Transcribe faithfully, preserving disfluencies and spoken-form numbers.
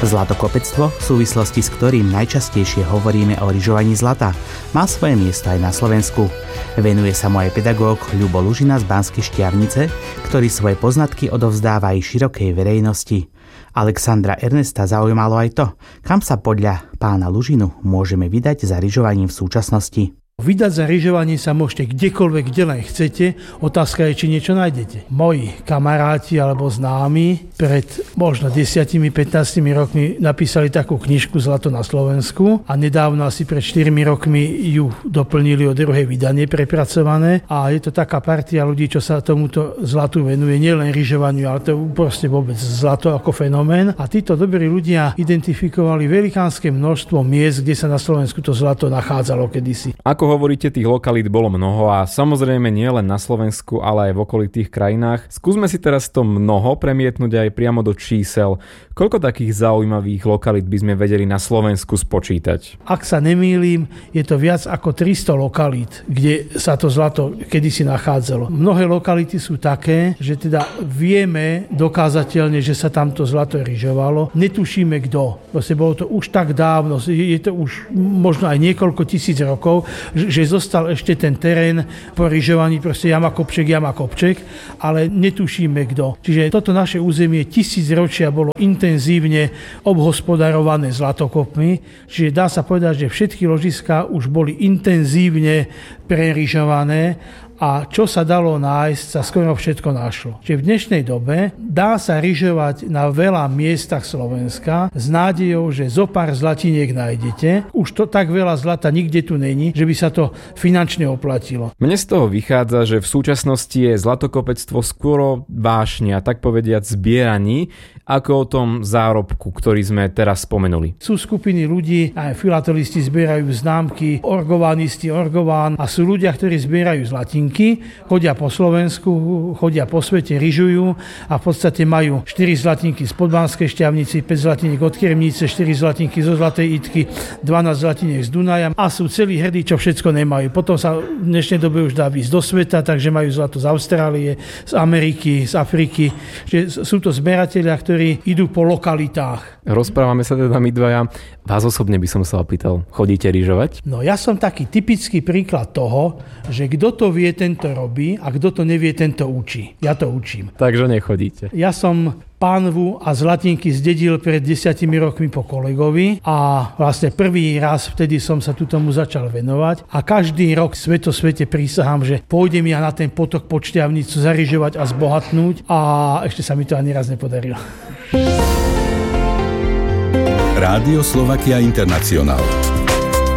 Zlatokopectvo, v súvislosti s ktorým najčastejšie hovoríme o lyžovaní zlata, má svoje miesto aj na Slovensku. Venuje sa mu aj pedagóg Ľubo Lužina z Banskej Štiavnice, ktorý svoje poznatky odovzdáva aj širokej verejnosti. Alexandra Ernesta zaujímalo aj to, kam sa podľa pána Lužinu môžeme vydať za lyžovaním v súčasnosti. Vydať za lyžovanie sa môžete kdekoľvek, kde len chcete. Otázka je, či niečo nájdete. Moji kamaráti alebo známi pred možno desať až pätnásť rokmi napísali takú knižku Zlato na Slovensku a nedávno asi pred štyrmi rokmi ju doplnili o druhé vydanie prepracované a je to taká partia ľudí, čo sa tomuto zlatu venuje, nielen lyžovaniu, ale to proste vôbec zlato ako fenomén. A títo dobrí ľudia identifikovali velikánske množstvo miest, kde sa na Slovensku to zlato nachádzalo kedysi. Ako hovoríte, tých lokalít bolo mnoho a samozrejme nie len na Slovensku, ale aj v okolitých krajinách. Skúsme si teraz to mnoho premietnúť aj priamo do čísel. Koľko takých zaujímavých lokalít by sme vedeli na Slovensku spočítať? Ak sa nemýlim, je to viac ako tristo lokalít, kde sa to zlato kedysi nachádzalo. Mnohé lokality sú také, že teda vieme dokázateľne, že sa tamto zlato lyžovalo. Netušíme kto. Proste bolo to už tak dávno, je to už možno aj niekoľko tisíc rokov, že zostal ešte ten terén po lyžovaní, proste jama kopček, jama kopček, ale netušíme kto. Čiže toto naše územie tisíc ročia bolo intenzívne obhospodarované zlatokopmi, čiže dá sa povedať, že všetky ložiská už boli intenzívne prelyžované a čo sa dalo nájsť, sa skoro všetko našlo. Čiže v dnešnej dobe dá sa lyžovať na veľa miestach Slovenska s nádejou, že zo pár zlatiniek nájdete. Už to tak veľa zlata nikde tu není, že by sa to finančne oplatilo. Mne z toho vychádza, že v súčasnosti je zlatokopectvo skôr vášne a tak povediať zbieraní, ako o tom zárobku, ktorý sme teraz spomenuli. Sú skupiny ľudí, aj filatelisti zbierajú známky, orgovanisti, orgován a sú ľudia, ktorí zbierajú zlatinky, chodia po Slovensku, chodia po svete, lyžujú a v podstate majú štyri zlatinky z Podbanskej Štiavnici, päť zlatiniek od Kremnice, štyri zlatinky zo Zlatej Itky, dvanásť zlatiniek z Dunaja a sú celí hrdí, čo všetko nemajú. Potom sa v dnešnej dobe už dá ísť do sveta, takže majú zlato z Austrálie, z Ameriky, z Afriky. Že sú to zberatelia, ktorí idú po lokalitách. Rozprávame sa teda my dvaja. Vás osobne by som sa opýtal, chodíte lyžovať? No ja som taký typický príklad toho, že kto to vie, tento robí a kto to nevie, tento učí. Ja to učím. Takže nechodíte. Ja som pánvu a zlatinky zdedil pred desiatimi rokmi po kolegovi a vlastne prvý raz vtedy som sa tu tomu začal venovať a každý rok sveto svete prísahám, že pôjdem ja na ten potok pod Štiavnicu zaryžovať a zbohatnúť a ešte sa mi to ani raz nepodarilo. Rádio Slovakia International.